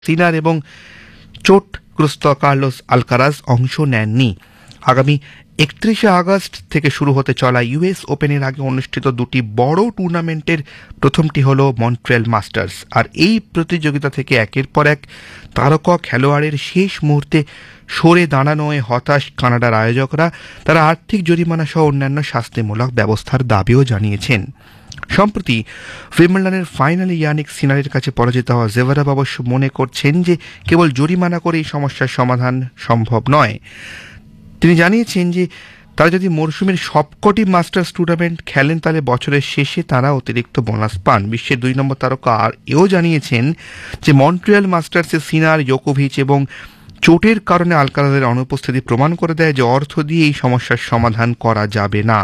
সিনার এবং চোটগ্রস্ত Carlos Alcaraz অংশ নেননি। আগামী 31শে আগস্ট থেকে শুরু হতে চলা ইউএস ওপেনের আগে অনুষ্ঠিত দুটি বড় টুর্নামেন্টের প্রথমটি হল মন্ট্রিয়াল মাস্টার্স। আর এই প্রতিযোগিতা থেকে একের পর এক তারকা খেলোয়াড়ের শেষ মুহূর্তে সরে দাঁড়ানোয় হতাশ কানাডার আয়োজকরা। তারা আর্থিক জরিমানা সহ অন্যান্য শাস্তিমূলক ব্যবস্থার দাবিও জানিয়েছেন। সম্প্রতি উইম্বলডনের ফাইনালে ইয়ানিক সিনারের কাছে পরাজিত হওয়া জেভারেভ অবশ্য মনে করছেন যে কেবল জরিমানা করে এই সমস্যার সমাধান সম্ভব নয়। তিনি জানিয়েছেন যে তারা যদি মরশুমের সবকটি মাস্টার্স টুর্নামেন্ট খেলেন তাহলে বছরের শেষে তারা অতিরিক্ত বোনাস পান। বিশ্বের 2 নম্বর তারকা আর এও জানিয়েছেন যে মন্ট্রিয়াল মাস্টার্সে সিনার, জোকোভিচ এবং চোটের কারণে আলকারাজের অনুপস্থিতি প্রমাণ করে দেয় যে অর্থ দিয়ে এই সমস্যার সমাধান করা যাবে না।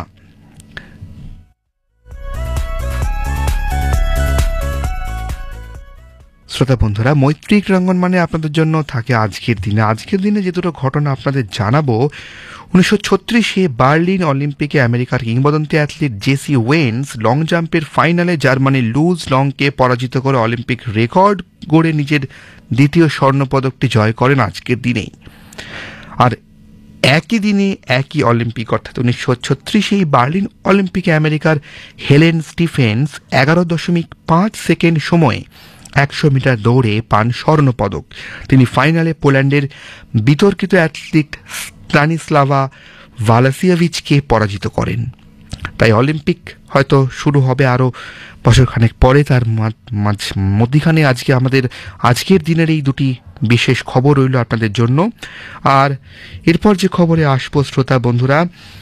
শ্রোতা বন্ধুরা, মৈত্রী ক্রীড়াঙ্গন মানে আপনাদের জন্য থাকে আজকের দিনে যে দুটো ঘটনা আপনাদের জানাবো। 1936-এ বার্লিন অলিম্পিকে আমেরিকার কিংবদন্তি অ্যাথলিট জেসি ওয়েন্স লং জাম্পের ফাইনালে জার্মানির লুজ লংকে পরাজিত করে অলিম্পিক রেকর্ড গড়ে নিজের দ্বিতীয় স্বর্ণপদকটি জয় করেন আজকের দিনেই। আর একই দিনে একই অলিম্পিক অর্থাৎ 1936-এই বার্লিন অলিম্পিকে আমেরিকার হেলেন স্টিফেন্স 11.5 সেকেন্ড সময়ে 100 মিটার দৌড়ে পান স্বর্ণপদক। তিনি ফাইনালে পোল্যান্ডের বিতর্কিত অ্যাথলিট স্টানিস্লাভা ভালাসিয়েভিচকে পরাজিত করেন। তাই অলিম্পিক হয়তো শুরু হবে আরও বছরখানেক পরে, তার মধ্যখানে আজকের দিনের এই দুটি বিশেষ খবর রইল আপনাদের জন্য। আর এরপর যে খবরে আসবো শ্রোতা বন্ধুরা,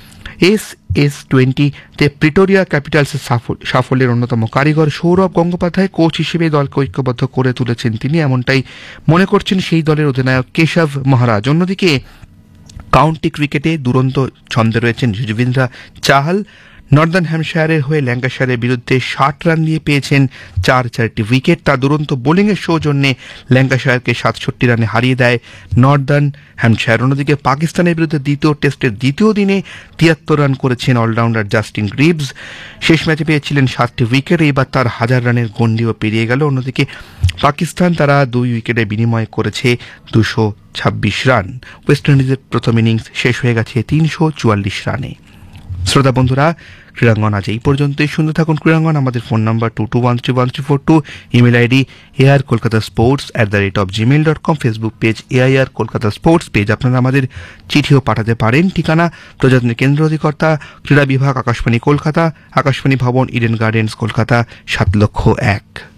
SS20-তে প্রিটোরিয়া ক্যাপিটালসের সাফল্যের অন্যতম কারিগর সৌরভ গঙ্গোপাধ্যায় কোচ হিসেবে দলকে ঐক্যবদ্ধ করে তুলেছেন তিনি, এমনটাই মনে করছেন সেই দলের অধিনায়ক কেশব মহারাজ। অন্যদিকে কাউন্টি ক্রিকেটে দুরন্ত ছন্দে রয়েছেন যুজবেন্দ্র চাহাল। নর্দার্ন হ্যাম্পশায়ারের হয়ে ল্যাঙ্কাশায়ারের বিরুদ্ধে 60 রান দিয়ে পেয়েছেন 4টি উইকেট। তার দুরন্ত বোলিংয়ের সৌজন্যে ল্যাঙ্কাশায়ারকে 67 রানে হারিয়ে দেয় নর্দার্ন হ্যাম্পশায়ার। অন্যদিকে পাকিস্তানের বিরুদ্ধে দ্বিতীয় টেস্টের দ্বিতীয় দিনে 73 রান করেছেন অলরাউন্ডার জাস্টিন গ্রিভস। শেষ ম্যাচে পেয়েছিলেন 7টি উইকেট, এবার তার 1000 রানের গণ্ডিও পেরিয়ে গেল। অন্যদিকে পাকিস্তান তারা 2 উইকেটে বিনিময় করেছে 226 রান। ওয়েস্ট ইন্ডিজের প্রথম ইনিংস শেষ হয়ে গেছে 344 রানে। শ্রোতা বন্ধুরা, ক্রীড়াঙ্গন আজ এই পর্যন্তই। শুনতে থাকুন ক্রীড়াঙ্গন। আমাদের phone number 22131342, email ID airkolkatasports@gmail.com, Facebook page AIR Kolkata sports page. আপনারা আমাদের চিঠিও পাঠাতে পারেন। ঠিকানা প্রজাতন্ত্র কেন্দ্র অধিকর্তা, ক্রীড়া বিভাগ, আকাশবাণী কলকাতা, আকাশবাণী ভবন, ইডেন গার্ডেন্স, কলকাতা 7,00,001।